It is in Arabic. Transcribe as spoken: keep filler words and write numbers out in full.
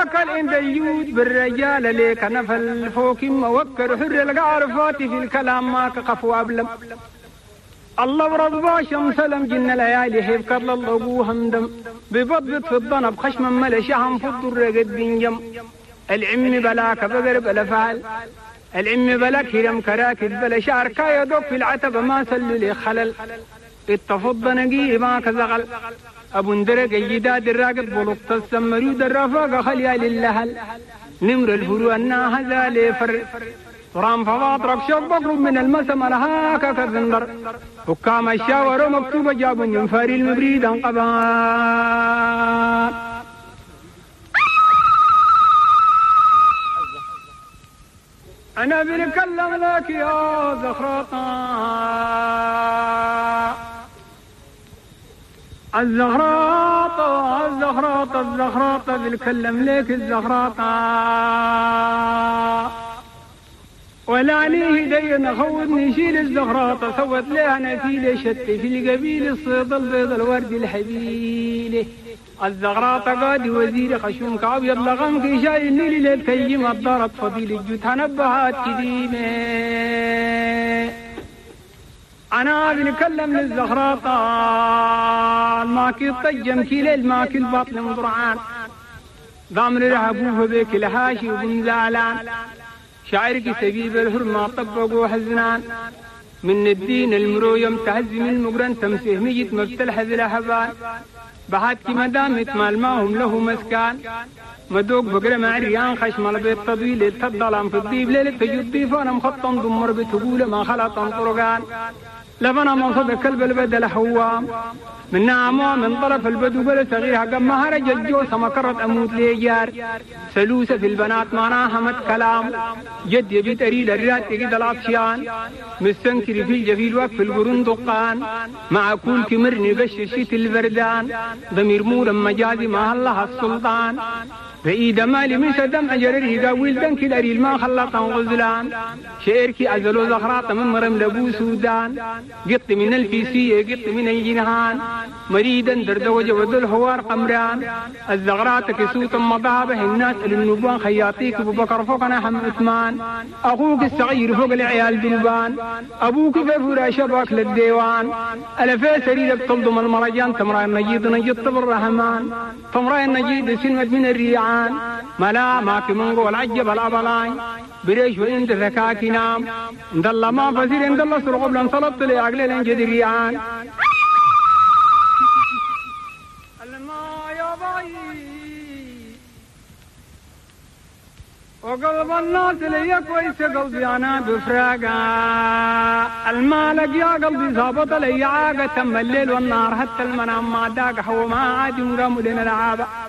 العقل عند اليود بالرجال ليك نفل فوق موكر حر القارفات في الكلام ما كقفوا أبلم الله ورضا شمس لم جن ليالي حبك الله أبوه همدم ببضبط في الضنب خشم ملشهم في الضر قد بنجم العم بلاك بقرب بلا فعل العم بلاك هرم كراكد بلا شعر كايا دوك في العتب ما سلوا لي خلل اتفض نقي ما كزغل أبو ندرق الجداد الراقد بلقت السمرود الرفاق خليا للهل نمر الفرو أنا هذا لفر رام فواطرك شوق بقرب من المسم لهاك كذندر حكام الشاور مكتوب جاب ينفاري المبريد انقبان أنا بنكلم لك يا زخرطا الزهراطة الزهراطة الزهراطة بنكلم لك الزهراطة ولا عليه دين خوضني شيل الزهراطة سوت لها نتيلة شت في القبيل الصيد البيض الورد الحبيلة الزغراطة قادي وزير خشوم كابيض لغمك شايلني ليلة كيم الضرط فضيل الجود نبهات كديمة أنا بنكلم للزغراطة الماكي الطجم كيل الماكي البطن مضرعان ضامن رهبوه بيك الهاشي وبنزالان شاعرك سبيب الهرمى طبقوا حزنان من الدين المرو يمتهز من المقرن تمسيه ميت مفتلح ذي لحبان بحاتك مدامت مال ماهم له مسكان مدوق بقرة معريان خشم البيت طويل تضلم في الضيب ليلة تجد ضيفانا مخطن ضمر بتقول ما خلطا طرقان لبنا منصب كلب البدل حوام من نعمة من طرف البدو بلا صغير حق مهرج الجوسة مكرت أموت ليجار سلوسة في البنات ما ناهمت كلام جد يبيت أريد الريات تجد العطشان مستنكر في الجفيل وقف القرون دقان مع كل كمرني بششيت البردان ضمير مورا مجازي ما الله السلطان فإذا مالي من سدم أجرره قاويل دنك الأريل ما خلطا غزلان شعركي أزلو زخراط من مرم لبو سودان قط من الفيسية قط من الجنهان مريدا درد وجود الهوار قمران الزغرات كسوت مضابه الناس للنبوان خياطيك أبو بكر فوقنا حم عثمان أخوك الصغير فوق العيال دلبان أبوك في فرا شباك للديوان ألفي سريدك تلضم المرجان تمرأي النجيد نجيد طب الرحمن تمرأي النجيد سنمت من الريعان ملا ماك منغو العجب الأبلاين بريش وإن ذكاك نام عند الله ما فزير عند الله سر قبل أن صلت لي عقل الانجد ريعان الماء يا باي وقلب الناس لي كويس قلبي أنا بفراقا المالك يا قلبي ظابط لي عاقة تم الليل والنار حتى المنام ما داق حو ما عادي مرام لنا العابة